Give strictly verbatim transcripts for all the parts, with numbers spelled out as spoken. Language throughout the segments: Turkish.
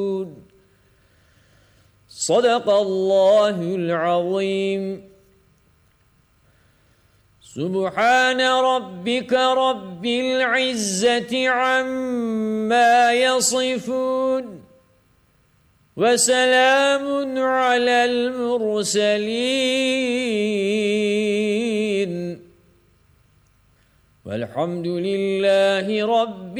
صدق الله العظيم. سبحان ربك رب العزة عما يصفون وسلام على المرسلين والحمد لله رب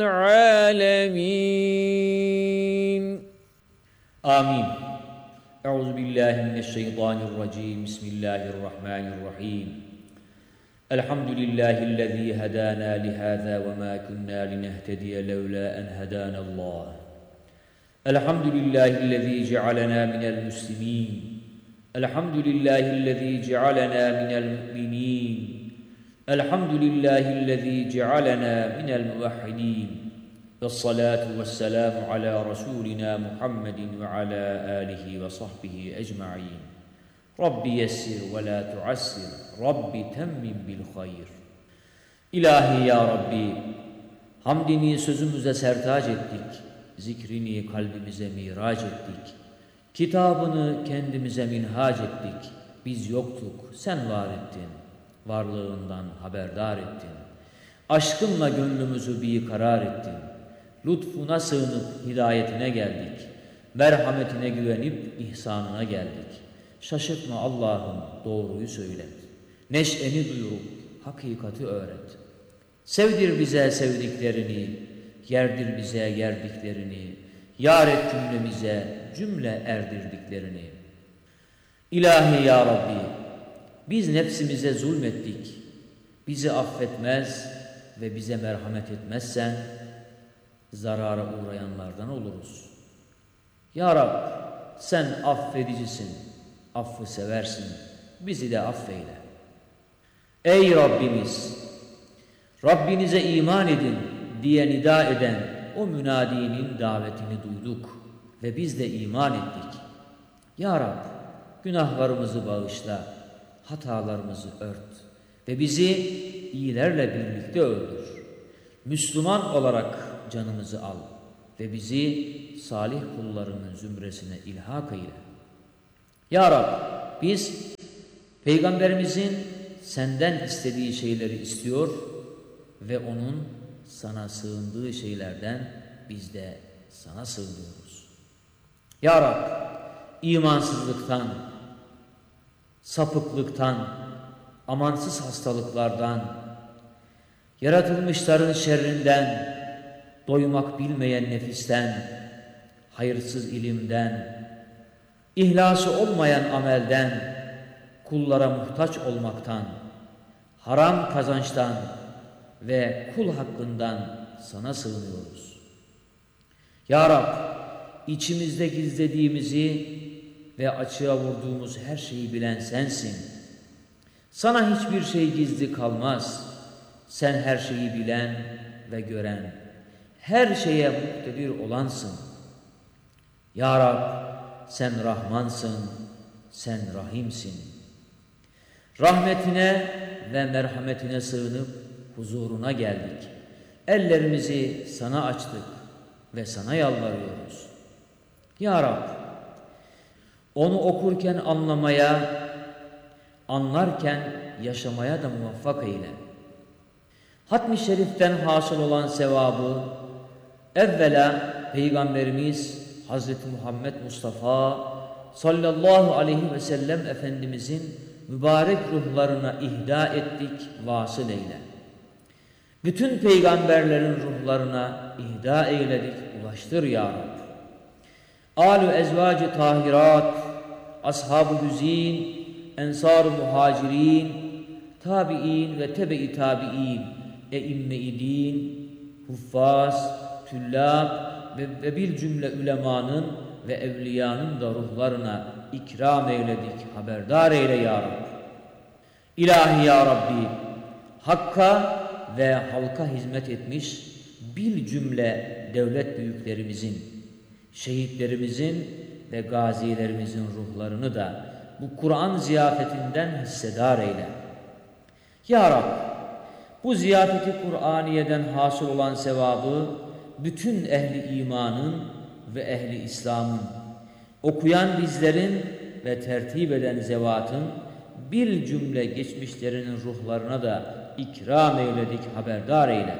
العالمين. آمين. أعوذ بالله من الشيطان الرجيم. بسم الله الرحمن الرحيم. الحمد لله الذي هدانا لهذا وما كنا لنهتدي لولا أن هدانا الله. الحمد لله الذي جعلنا من المسلمين. الحمد لله الذي جعلنا من المؤمنين. الحمد لله الذي جعلنا من الموحدين. والصلاة والسلام على رسولنا محمد وعلى آله وصحبه أجمعين. رب يسر ولا تعسر. رب تمم بالخير. İlahi ya Rabbi, hamdini sözümüze sertaç ettik, zikrini kalbimize miraç ettik, kitabını kendimize minhac ettik. Biz yoktuk, sen var ettin, varlığından haberdar ettin. Aşkınla gönlümüzü bir karar ettin. Lütfuna sığınıp hidayetine geldik. Merhametine güvenip ihsanına geldik. Şaşırtma Allah'ım, doğruyu söylet. Neşeni duyurup hakikati öğret. Sevdir bize sevdiklerini, yerdir bize yerdiklerini, yar et cümlemize cümle erdirdiklerini. İlahi ya Rabbi, biz nefsimize zulmettik. Bizi affetmez ve bize merhamet etmezsen zarara uğrayanlardan oluruz. Ya Rab, sen affedicisin, affı seversin, bizi de affeyle. Ey Rabbimiz, Rabbinize iman edin diye nida eden o münadinin davetini duyduk ve biz de iman ettik. Ya Rab, günahlarımızı bağışla, hatalarımızı ört ve bizi iyilerle birlikte öldür. Müslüman olarak canımızı al ve bizi salih kullarının zümresine ilhak eyle. Ya Rab, biz Peygamberimizin senden istediği şeyleri istiyor ve onun sana sığındığı şeylerden biz de sana sığınıyoruz. Ya Rab, imansızlıktan, sapıklıktan, amansız hastalıklardan, yaratılmışların şerrinden, doymak bilmeyen nefisten, hayırsız ilimden, ihlası olmayan amelden, kullara muhtaç olmaktan, haram kazançtan ve kul hakkından sana sığınıyoruz. Ya Rab, içimizde gizlediğimizi ve açığa vurduğumuz her şeyi bilen sensin. Sana hiçbir şey gizli kalmaz. Sen her şeyi bilen ve gören, her şeye muktedir olansın. Ya Rab, sen Rahmansın, sen Rahimsin. Rahmetine ve merhametine sığınıp huzuruna geldik. Ellerimizi sana açtık ve sana yalvarıyoruz. Ya Rab, onu okurken anlamaya, anlarken yaşamaya da muvaffak eyle. Hatmi şeriften hasıl olan sevabı evvela Peygamberimiz Hazreti Muhammed Mustafa sallallahu aleyhi ve sellem Efendimizin mübarek ruhlarına ihda ettik, vasıl eyle. Bütün peygamberlerin ruhlarına ihda eyledik, ulaştır ya Rab. Âl-ü ezvâc-ı tahirat, ashab-ı hüzîn, ensar-ı muhacirin, tabi'in ve tebe-i tabi'in, e-imme-i din, huffaz, tüllâb ve, ve bil cümle ülemanın ve evliyanın da ruhlarına ikram eyledik, haberdar eyle ya Rabbi. İlahi ya Rabbi, Hakk'a ve halka hizmet etmiş bil cümle devlet büyüklerimizin, şehitlerimizin ve gazilerimizin ruhlarını da bu Kur'an ziyafetinden hissedar eyle. Ya Rab, bu ziyafeti Kur'aniye'den hasıl olan sevabı bütün ehli imanın ve ehli İslam'ın, okuyan bizlerin ve tertip eden zevatın bir cümle geçmişlerinin ruhlarına da ikram eyledik, haberdar eyle.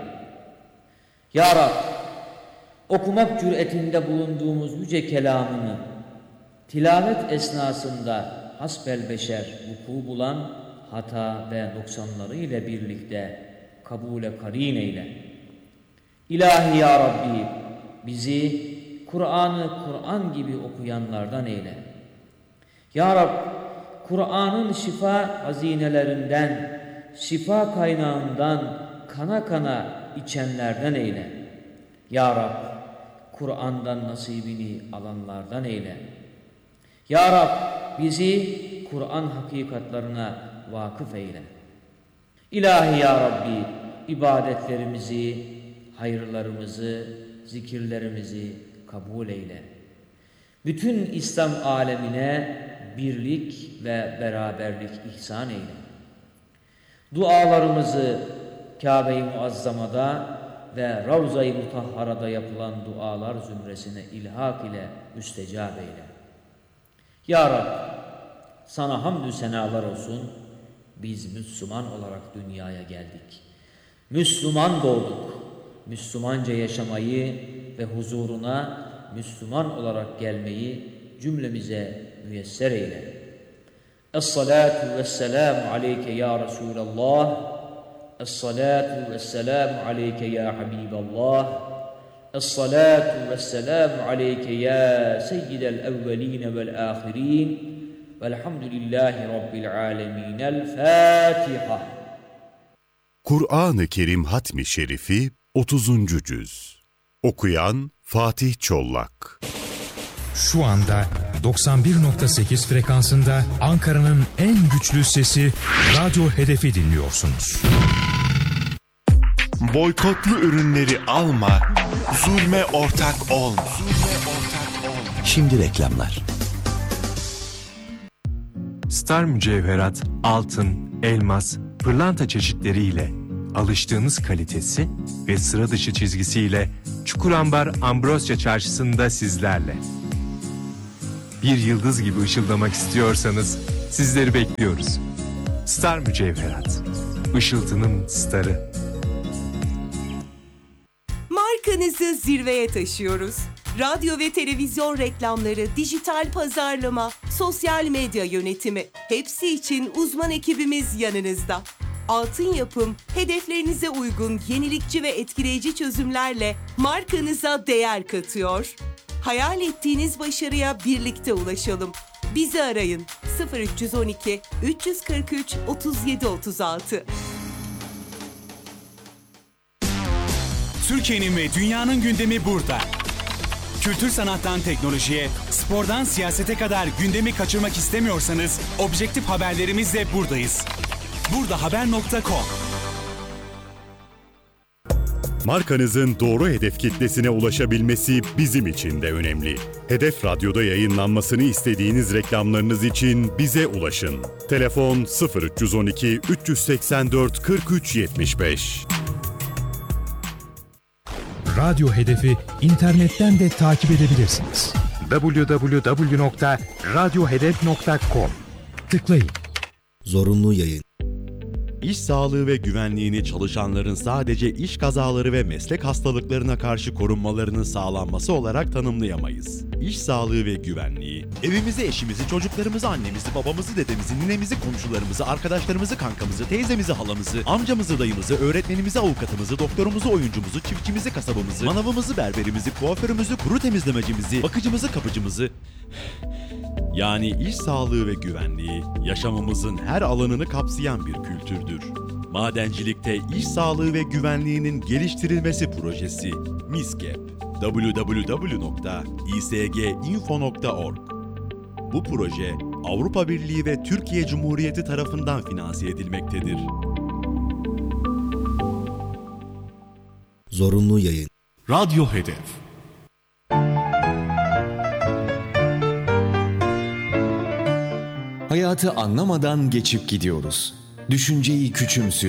Ya Rab, okumak cüretinde bulunduğumuz yüce kelamını tilavet esnasında hasbelbeşer vuku bulan hata ve noksanları ile birlikte kabule karin eyle. İlahi ya Rabbi, bizi Kur'an'ı Kur'an gibi okuyanlardan eyle. Ya Rab, Kur'an'ın şifa hazinelerinden, şifa kaynağından kana kana içenlerden eyle. Ya Rab, Kur'an'dan nasibini alanlardan eyle. Ya Rab, bizi Kur'an hakikatlarına vakıf eyle. İlahi ya Rabbi, ibadetlerimizi, hayırlarımızı, zikirlerimizi kabul eyle. Bütün İslam alemine birlik ve beraberlik ihsan eyle. Dualarımızı Kabe-i Muazzama'da ve Ravza-i Mutahhara'da yapılan dualar zümresine ilhak ile müstecab eyle. Ya Rab, sana hamdü senalar olsun. Biz Müslüman olarak dünyaya geldik. Müslüman doğduk. Müslümanca yaşamayı ve huzuruna Müslüman olarak gelmeyi cümlemize müyesser eyle. Es-salatu vesselamu aleyke ya Resulallah. Es-salatu vesselamu aleyke ya Habiballah. Es-salatu vesselamu aleyke ya seyyidel evveline vel ahirin. Velhamdülillahi Rabbil alemin. El-Fatiha. Kur'an-ı Kerim Hatmi Şerifi otuzuncu cüz. Okuyan Fatih Çollak. Şu anda doksan bir nokta sekiz frekansında Ankara'nın en güçlü sesi Radyo Hedef'i dinliyorsunuz. Boykotlu ürünleri alma, zulme ortak olma. Şimdi reklamlar. Star Mücevherat, altın, elmas, pırlanta çeşitleriyle alıştığınız kalitesi ve sıra dışı çizgisiyle Çukurambar Ambrosya Çarşısı'nda sizlerle. Bir yıldız gibi ışıldamak istiyorsanız sizleri bekliyoruz. Star Mücevherat, ışıltının starı. Markanızı zirveye taşıyoruz. Radyo ve televizyon reklamları, dijital pazarlama, sosyal medya yönetimi, hepsi için uzman ekibimiz yanınızda. Altın Yapım, hedeflerinize uygun yenilikçi ve etkileyici çözümlerle markanıza değer katıyor. Hayal ettiğiniz başarıya birlikte ulaşalım. Bizi arayın sıfır üç on iki üç kırk üç otuz yedi otuz altı. Türkiye'nin ve dünyanın gündemi burada. Kültür sanattan teknolojiye, spordan siyasete kadar gündemi kaçırmak istemiyorsanız objektif haberlerimizle buradayız. burdahaber nokta com. Markanızın doğru hedef kitlesine ulaşabilmesi bizim için de önemli. Hedef Radyo'da yayınlanmasını istediğiniz reklamlarınız için bize ulaşın. Telefon sıfır üç on iki üç seksen dört kırk üç yetmiş beş. Radyo Hedef'i internetten de takip edebilirsiniz. double-u double-u double-u nokta radyo hedef nokta com. Tıklayın. Zorunlu yayın. İş sağlığı ve güvenliğini çalışanların sadece iş kazaları ve meslek hastalıklarına karşı korunmalarının sağlanması olarak tanımlayamayız. İş sağlığı ve güvenliği, evimizi, eşimizi, çocuklarımızı, annemizi, babamızı, dedemizi, ninemizi, komşularımızı, arkadaşlarımızı, kankamızı, teyzemizi, halamızı, amcamızı, dayımızı, öğretmenimizi, avukatımızı, doktorumuzu, oyuncumuzu, çiftçimizi, kasabımızı, manavımızı, berberimizi, kuaförümüzü, kuru temizlemecimizi, bakıcımızı, kapıcımızı... Yani iş sağlığı ve güvenliği, yaşamımızın her alanını kapsayan bir kültürdür. Madencilikte iş sağlığı ve güvenliğinin geliştirilmesi projesi MİSGEP. double-u double-u double-u nokta i s g info nokta org. Bu proje Avrupa Birliği ve Türkiye Cumhuriyeti tarafından finanse edilmektedir. Zorunlu yayın. Radyo Hedef. Hayatı anlamadan geçip gidiyoruz. Düşünceyi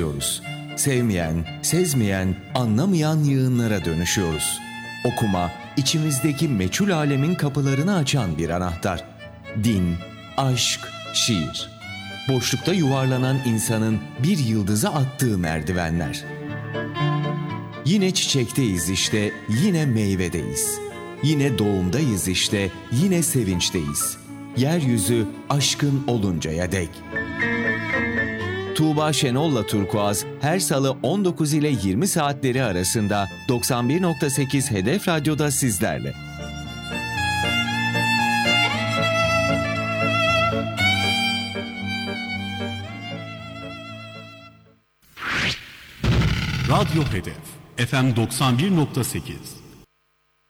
küçümsüyoruz. Sevmeyen, sezmeyen, anlamayan yığınlara dönüşüyoruz. Okuma, içimizdeki meçhul alemin kapılarını açan bir anahtar. Din, aşk, şiir. Boşlukta yuvarlanan insanın bir yıldıza attığı merdivenler. Yine çiçekteyiz işte, yine meyvedeyiz. Yine doğumdayız işte, yine sevinçteyiz. Yeryüzü aşkın oluncaya dek. Tuğba Şenol'la Turkuaz her salı on dokuz ile yirmi saatleri arasında doksan bir nokta sekiz Hedef Radyo'da sizlerle. Radyo Hedef F M doksan bir nokta sekiz